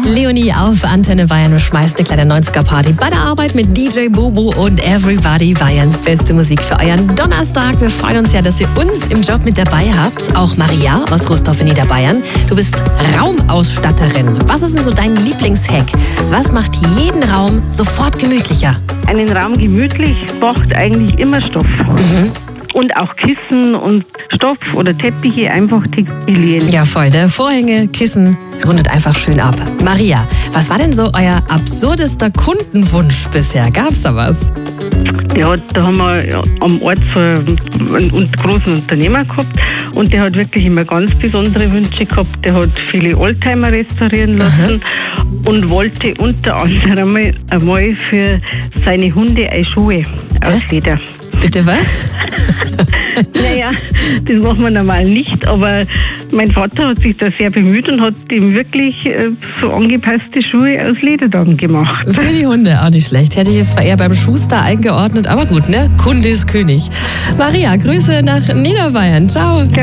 Leonie auf Antenne Bayern. Wir schmeißen eine kleine 90er-Party bei der Arbeit mit DJ Bobo und Everybody. Bayerns beste Musik für euren Donnerstag. Wir freuen uns ja, dass ihr uns im Job mit dabei habt. Auch Maria aus Rostorf in Niederbayern. Du bist Raumausstatterin. Was ist denn so dein Lieblingshack? Was macht jeden Raum sofort gemütlicher? Einen Raum gemütlich macht eigentlich immer Stoff. Und auch Kissen und Stoff oder Teppiche, einfach Textilien. Ja, voll. Ne? Vorhänge, Kissen, rundet einfach schön ab. Maria, was war denn so euer absurdester Kundenwunsch bisher? Gab's da was? Ja, da haben wir am Ort so einen großen Unternehmer gehabt und der hat wirklich immer ganz besondere Wünsche gehabt. Der hat viele Oldtimer restaurieren lassen und wollte unter anderem einmal für seine Hunde Schuhe aus Leder. Bitte was? Naja, das machen wir normal nicht, aber mein Vater hat sich da sehr bemüht und hat ihm wirklich so angepasste Schuhe aus Leder dann gemacht. Für die Hunde auch nicht schlecht. Hätte ich jetzt zwar eher beim Schuster eingeordnet, aber gut, ne? Kunde ist König. Maria, Grüße nach Niederbayern. Ciao.